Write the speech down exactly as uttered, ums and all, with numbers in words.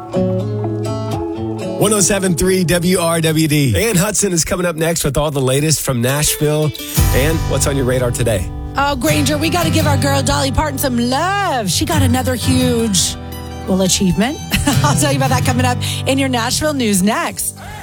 one oh seven point three W R W D. Ann Hudson is coming up next with all the latest from Nashville. Ann, what's on your radar today? Oh, Granger, we got to give our girl Dolly Parton some love. She got another huge, well, achievement. I'll tell you about that coming up in your Nashville news next.